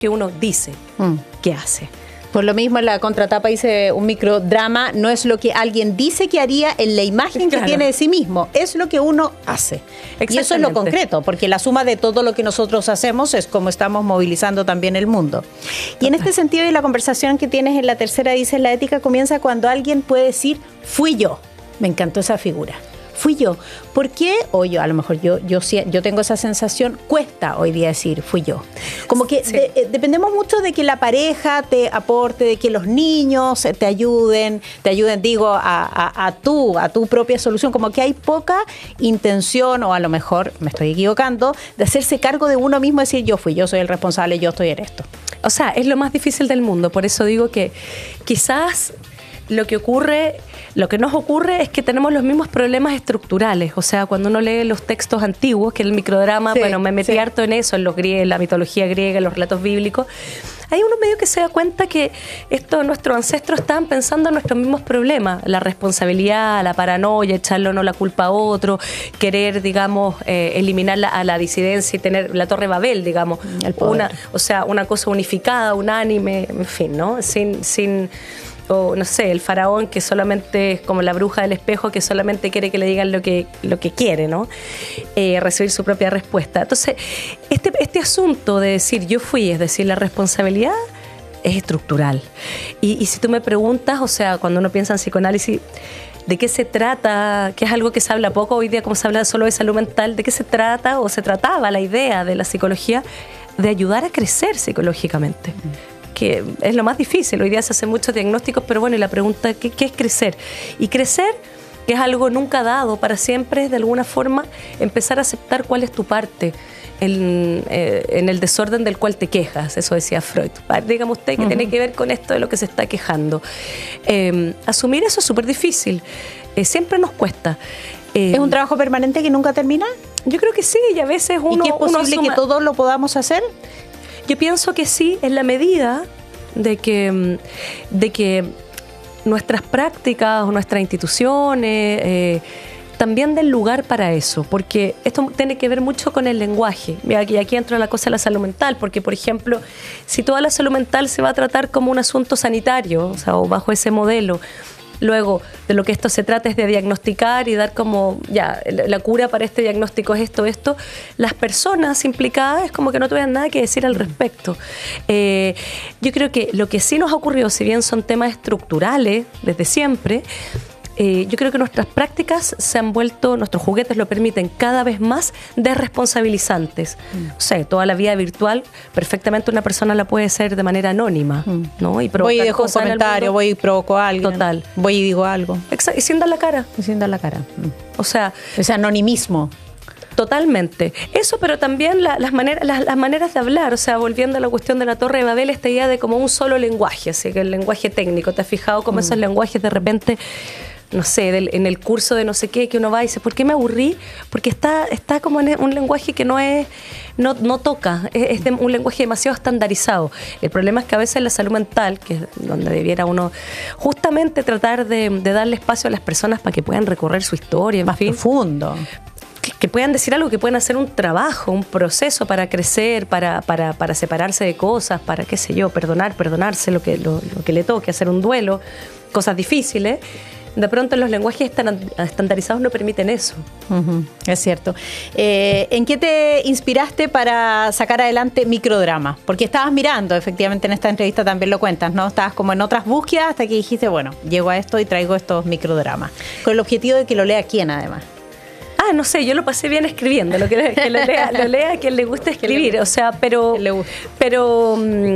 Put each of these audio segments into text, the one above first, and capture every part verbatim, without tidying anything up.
que uno dice mm. que hace. Por lo mismo en la contratapa dice un microdrama, no es lo que alguien dice que haría en la imagen claro. que tiene de sí mismo, es lo que uno hace. Y eso es lo concreto, porque la suma de todo lo que nosotros hacemos es como estamos movilizando también el mundo. Y en este sentido, y la conversación que tienes en la tercera, dice, la ética comienza cuando alguien puede decir, fui yo. Me encantó esa figura. Fui yo. ¿Por qué? O yo, a lo mejor yo, yo, yo tengo esa sensación, cuesta hoy día decir, fui yo. Como que sí. de, dependemos mucho de que la pareja te aporte, de que los niños te ayuden, te ayuden, digo, a, a, a tú, a tu propia solución. Como que hay poca intención, o a lo mejor, me estoy equivocando, de hacerse cargo de uno mismo, decir, yo fui, yo soy el responsable, yo estoy en esto. O sea, es lo más difícil del mundo. Por eso digo que quizás lo que ocurre, lo que nos ocurre es que tenemos los mismos problemas estructurales. O sea, cuando uno lee los textos antiguos, que el microdrama, sí, bueno, me metí sí. harto en eso, en los griegos, la mitología griega, en los relatos bíblicos. Hay uno medio que se da cuenta que esto, nuestros ancestros estaban pensando en nuestros mismos problemas, la responsabilidad, la paranoia, echarle o no la culpa a otro, querer, digamos, eh, eliminar la, a la disidencia y tener la Torre Babel, digamos, el poder. Una, o sea, una cosa unificada, unánime, en fin, ¿no? Sin, sin o no sé, el faraón que solamente es como la bruja del espejo, que solamente quiere que le digan lo que, lo que quiere, ¿no? Eh, recibir su propia respuesta. Entonces, este, este asunto de decir yo fui, es decir, la responsabilidad es estructural. Y, y si tú me preguntas, o sea, cuando uno piensa en psicoanálisis, ¿de qué se trata? Que es algo que se habla poco hoy día, como se habla solo de salud mental, ¿de qué se trata o se trataba la idea de la psicología? De ayudar a crecer psicológicamente. Que es lo más difícil. Hoy día se hacen muchos diagnósticos, pero bueno, y la pregunta, ¿qué, qué es crecer? Y crecer, que es algo nunca dado para siempre, es de alguna forma empezar a aceptar cuál es tu parte en, eh, en el desorden del cual te quejas. Eso decía Freud. Dígame usted que uh-huh. tiene que ver con esto de lo que se está quejando. Eh, asumir eso es súper difícil. Eh, siempre nos cuesta. Eh, ¿Es un trabajo permanente que nunca termina? Yo creo que sí, y a veces uno... ¿Y que es posible asuma... que todos lo podamos hacer? Yo pienso que sí, en la medida de que, de que nuestras prácticas o nuestras instituciones eh, también den lugar para eso, porque esto tiene que ver mucho con el lenguaje. Y aquí, aquí entra la cosa de la salud mental, porque, por ejemplo, si toda la salud mental se va a tratar como un asunto sanitario, o sea, o bajo ese modelo, luego, de lo que esto se trata es de diagnosticar y dar como, ya, la cura para este diagnóstico es esto, esto. Las personas implicadas es como que no tuvieran nada que decir al respecto. Eh, yo creo que lo que sí nos ha ocurrido, si bien son temas estructurales desde siempre, Eh, yo creo que nuestras prácticas se han vuelto, nuestros juguetes lo permiten cada vez más desresponsabilizantes. Mm. O sea, toda la vida virtual, perfectamente una persona la puede hacer de manera anónima, mm. ¿no? Y voy y dejo un comentario, voy y provoco algo. Total. Voy y digo algo. Exacto, y sin dar la cara. Y sin dar la cara. Mm. O sea... Ese anonimismo. Totalmente. Eso, pero también la, las, maneras, las, las maneras de hablar, o sea, volviendo a la cuestión de la Torre de Babel, esta idea de como un solo lenguaje, así que el lenguaje técnico, ¿te has fijado cómo mm. esos lenguajes de repente... no sé, del, en el curso de no sé qué, que uno va y dice, ¿por qué me aburrí? Porque está, está como en un lenguaje que no es, no, no toca, es, es de, un lenguaje demasiado estandarizado. El problema es que a veces la salud mental, que es donde debiera uno justamente tratar de, de darle espacio a las personas para que puedan recorrer su historia, en más fin, profundo. Que, que puedan decir algo, que puedan hacer un trabajo, un proceso para crecer, para, para, para separarse de cosas, para, qué sé yo, perdonar, perdonarse lo que, lo, lo que le toque, hacer un duelo, cosas difíciles. De pronto los lenguajes estandarizados no permiten eso. Uh-huh, es cierto. Eh, ¿En qué te inspiraste para sacar adelante Microdrama? Porque estabas mirando, efectivamente en esta entrevista también lo cuentas, ¿no? Estabas como en otras búsquedas hasta que dijiste, bueno, llego a esto y traigo estos microdramas. Con el objetivo de que lo lea quién además. Ah, no sé, yo lo pasé bien escribiendo, lo que, que lo lea, lo lea a quien le gusta escribir, o sea, pero, pero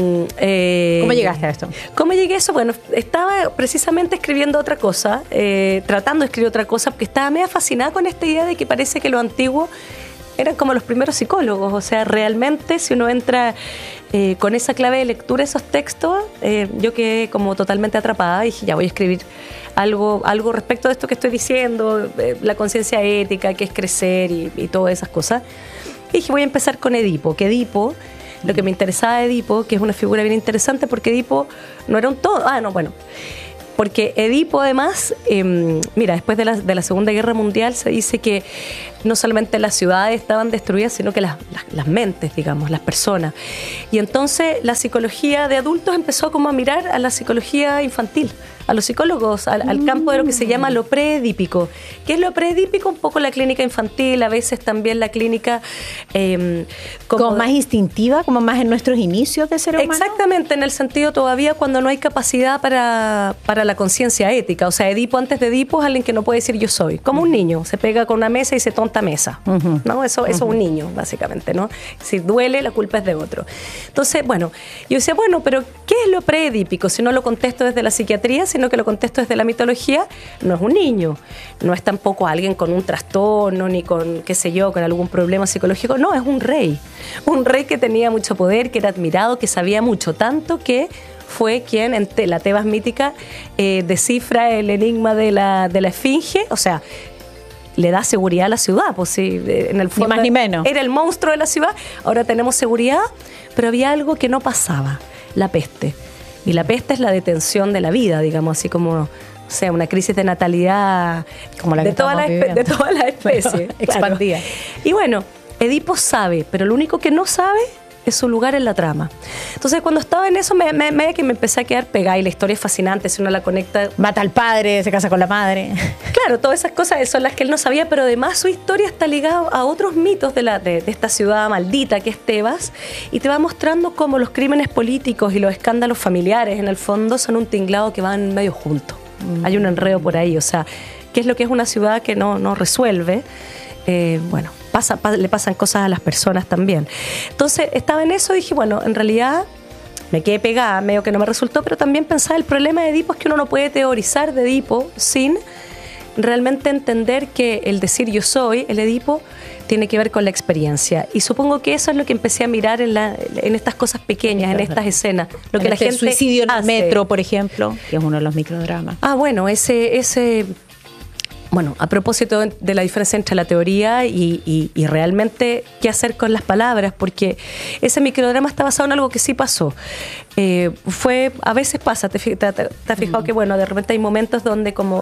eh, ¿cómo llegaste a esto? ¿Cómo llegué a eso? Bueno, estaba precisamente escribiendo otra cosa, eh, tratando de escribir otra cosa, porque estaba medio fascinada con esta idea de que parece que lo antiguo eran como los primeros psicólogos, o sea, realmente si uno entra eh, con esa clave de lectura, esos textos, eh, yo quedé como totalmente atrapada y dije, ya voy a escribir algo, algo respecto de esto que estoy diciendo, eh, la conciencia ética, que es crecer y, y todas esas cosas. Y dije, voy a empezar con Edipo, que Edipo, lo que me interesaba de Edipo, que es una figura bien interesante porque Edipo no era un todo, ah, no, bueno, Porque Edipo además, eh, mira, después de la, de la Segunda Guerra Mundial se dice que no solamente las ciudades estaban destruidas, sino que las, las, las mentes, digamos, las personas. Y entonces la psicología de adultos empezó como a mirar a la psicología infantil, a los psicólogos, al, al campo de lo que se llama lo preedípico. ¿Qué es lo preedípico? Un poco la clínica infantil, a veces también la clínica... Eh, como, como más instintiva, como más en nuestros inicios de ser humano. Exactamente, en el sentido todavía cuando no hay capacidad para, para la conciencia ética. O sea, Edipo antes de Edipo es alguien que no puede decir yo soy. Como un niño, se pega con una mesa y se tonta mesa. Uh-huh. ¿No? Eso, eso uh-huh. es un niño, básicamente, ¿no? Si duele, la culpa es de otro. Entonces, bueno, yo decía, bueno, pero ¿qué es lo preedípico? Si no lo contesto desde la psiquiatría, sino que lo contesto desde la mitología, no es un niño, no es tampoco alguien con un trastorno, ni con, qué sé yo, con algún problema psicológico, no, es un rey, un rey que tenía mucho poder, que era admirado, que sabía mucho, tanto que fue quien en la Tebas mítica eh, descifra el enigma de la, de la esfinge, o sea, le da seguridad a la ciudad, pues sí, en el fondo ni más ni menos. Era el monstruo de la ciudad, ahora tenemos seguridad, pero había algo que no pasaba, la peste. Y la peste es la detención de la vida, digamos, así como, o sea, una crisis de natalidad como la de, toda la espe- de todas las especies. Expandida. Claro. Y bueno, Edipo sabe, pero lo único que no sabe es su lugar en la trama. Entonces, cuando estaba en eso, me, me, me, que me empecé a quedar pegada, y la historia es fascinante, si uno la conecta... Mata al padre, se casa con la madre. Claro, todas esas cosas son las que él no sabía, pero además su historia está ligada a otros mitos de, la, de, de esta ciudad maldita que es Tebas, y te va mostrando cómo los crímenes políticos y los escándalos familiares, en el fondo, son un tinglado que van medio juntos. Mm. Hay un enredo por ahí, o sea, ¿qué es lo que es una ciudad que no, no resuelve? Eh, bueno, pasa, pa, le pasan cosas a las personas también. Entonces estaba en eso y dije, bueno, en realidad me quedé pegada, medio que no me resultó, pero también pensaba, el problema de Edipo es que uno no puede teorizar de Edipo sin realmente entender que el decir yo soy, el Edipo, tiene que ver con la experiencia. Y supongo que eso es lo que empecé a mirar en, la, en estas cosas pequeñas, en estas escenas. Lo en que este la gente suicidio en el hace. metro, por ejemplo, que es uno de los microdramas. Ah, bueno, ese... ese Bueno, a propósito de la diferencia entre la teoría y, y, y realmente qué hacer con las palabras, porque ese microdrama está basado en algo que sí pasó. Eh, fue, a veces pasa, te, te, te, te has fijado mm. que bueno, de repente hay momentos donde como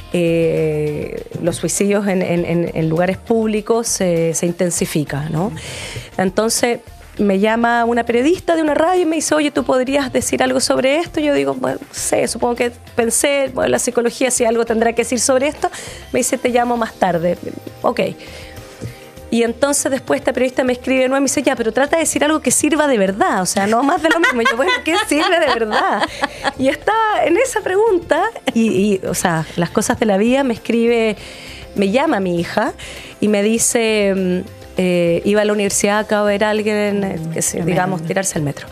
eh, los suicidios en, en, en lugares públicos se, se intensifican, ¿no? Entonces me llama una periodista de una radio y me dice, oye, ¿tú podrías decir algo sobre esto? Y yo digo, bueno, no sé, supongo que pensé, bueno, la psicología si algo tendrá que decir sobre esto. Me dice, te llamo más tarde. Ok. Y entonces después esta periodista me escribe de nuevo y me dice, ya, pero trata de decir algo que sirva de verdad, o sea, no más de lo mismo. Y yo, bueno, ¿qué sirve de verdad? Y estaba en esa pregunta y, y, o sea, las cosas de la vida, me escribe, me llama mi hija y me dice... Eh, iba a la universidad, acabo de ver a alguien, eh, que se, digamos, tirarse al metro.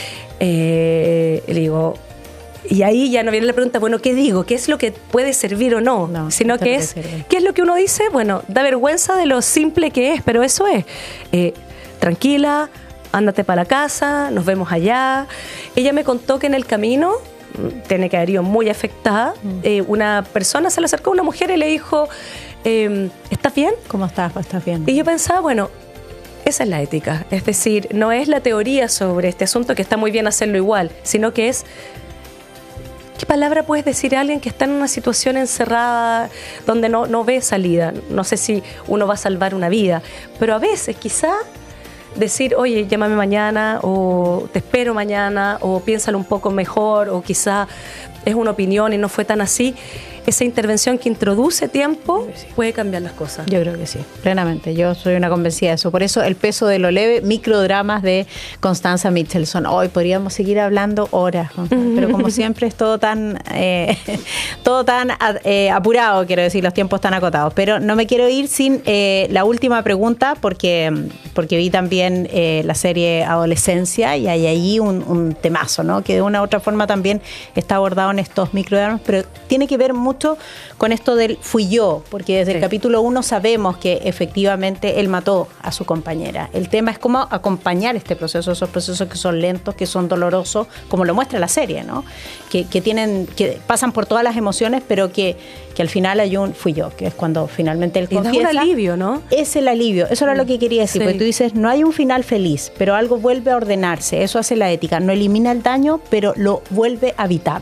Eh, le digo, y ahí ya no viene la pregunta, bueno, ¿qué digo? ¿Qué es lo que puede servir o no? no Sino que es, ¿qué es lo que uno dice? Bueno, da vergüenza de lo simple que es, pero eso es. Eh, tranquila, ándate para la casa, nos vemos allá. Ella me contó que en el camino, tiene que haber ido muy afectada, mm. eh, una persona se le acercó a una mujer y le dijo... Eh, ¿estás bien? ¿Cómo estás? ¿Estás bien? Y yo pensaba, bueno, esa es la ética. Es decir, no es la teoría sobre este asunto, que está muy bien hacerlo igual, sino que es, ¿qué palabra puedes decir a alguien que está en una situación encerrada donde no, no ve salida? No sé si uno va a salvar una vida, pero a veces quizá decir, oye, llámame mañana, o te espero mañana, o piénsalo un poco mejor, o quizá es una opinión y no fue tan así. Esa intervención que introduce tiempo puede cambiar las cosas. Yo creo que sí, plenamente. Yo soy una convencida de eso. Por eso el peso de lo leve, microdramas de Constanza Michelson. Hoy podríamos seguir hablando horas, pero como siempre es todo tan eh, todo tan eh, apurado, quiero decir, los tiempos tan acotados. Pero no me quiero ir sin eh, la última pregunta, porque, porque vi también eh, la serie Adolescencia y hay ahí un, un temazo, ¿no? Que de una u otra forma también está abordado en estos microdramas, pero tiene que ver mucho con esto del fui yo, porque desde sí. el capítulo uno sabemos que efectivamente él mató a su compañera. El tema es cómo acompañar este proceso, esos procesos que son lentos, que son dolorosos, como lo muestra la serie, ¿no? Que, que tienen, que pasan por todas las emociones, pero que, que al final hay un fui yo, que es cuando finalmente él confiesa. Y da un alivio, ¿no? Es el alivio, eso era lo que quería decir, sí. porque tú dices, no hay un final feliz, pero algo vuelve a ordenarse, eso hace la ética, no elimina el daño, pero lo vuelve habitable.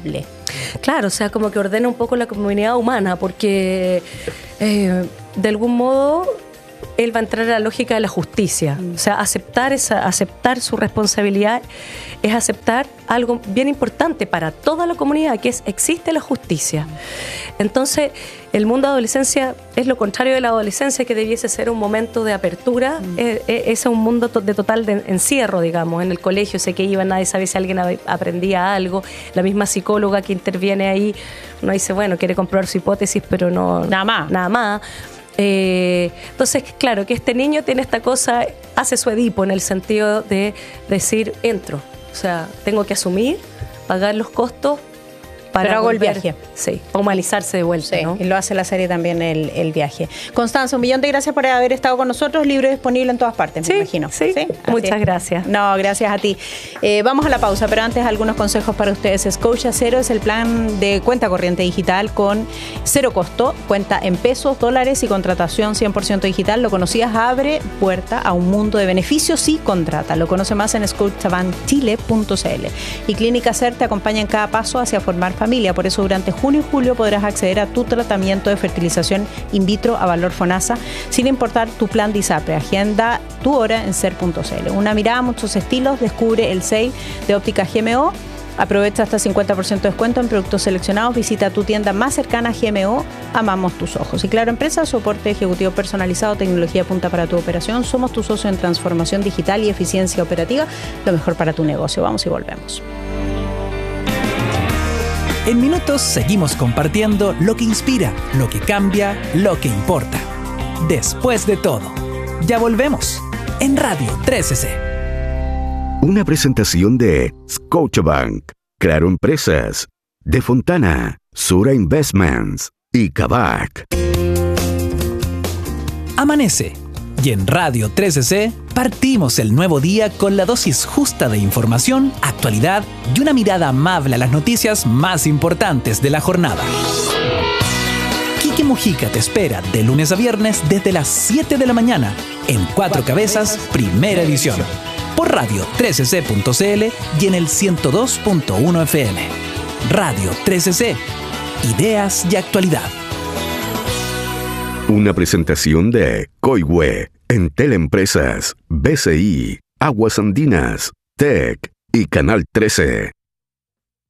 Claro, o sea, como que ordena un poco la comunidad humana, porque eh, de algún modo él va a entrar a la lógica de la justicia. O sea, aceptar esa, aceptar su responsabilidad es aceptar algo bien importante para toda la comunidad, que es existe la justicia. Entonces, el mundo de adolescencia es lo contrario de la adolescencia, que debiese ser un momento de apertura. Mm. Es, es un mundo de total de encierro, digamos. En el colegio sé que iba, nadie sabía si alguien aprendía algo. La misma psicóloga que interviene ahí, uno dice, bueno, quiere comprobar su hipótesis, pero no... Nada más. Nada más. Eh, entonces, claro, que este niño tiene esta cosa, hace su Edipo en el sentido de decir, entro. O sea, tengo que asumir, pagar los costos para Pero hago volver, el viaje. Sí, humanizarse de vuelta, sí, ¿no? Y lo hace la serie también, el, el viaje. Constanza, un millón de gracias por haber estado con nosotros. Libro disponible en todas partes, sí, me imagino. Sí, ¿Sí? Muchas es. gracias. No, gracias a ti. Eh, vamos a la pausa, pero antes algunos consejos para ustedes. Scotia Cero es el plan de cuenta corriente digital con cero costo, cuenta en pesos, dólares y contratación cien por ciento digital. ¿Lo conocías? Abre puerta a un mundo de beneficios y contrata. Lo conoce más en scotiabank chile punto c l. Y Clínica Ser te acompaña en cada paso hacia formar familia. Por eso durante junio y julio podrás acceder a tu tratamiento de fertilización in vitro a valor FONASA sin importar tu plan de ISAPRE. Agenda tu hora en ser punto c l. Una mirada a muchos estilos, descubre el sale de óptica G M O. Aprovecha hasta cincuenta por ciento de descuento en productos seleccionados. Visita tu tienda más cercana a G M O. Amamos tus ojos. Y Claro Empresa, soporte ejecutivo personalizado, tecnología punta para tu operación. Somos tu socio en transformación digital y eficiencia operativa. Lo mejor para tu negocio. Vamos y volvemos. En minutos seguimos compartiendo lo que inspira, lo que cambia, lo que importa. Después de todo, ya volvemos en Radio trece C. Una presentación de Scotiabank, Claro Empresas, De Fontana, Sura Investments y Kavak. Amanece y en Radio trece C partimos el nuevo día con la dosis justa de información, actualidad y una mirada amable a las noticias más importantes de la jornada. Quique Mujica te espera de lunes a viernes desde las siete de la mañana en Cuatro Cabezas, primera edición, por radio trece c punto c l y en el ciento dos punto uno F M. Radio trece C, ideas y actualidad. Una presentación de Coihue, Entel Empresas, B C I, Aguas Andinas, T E C y Canal trece.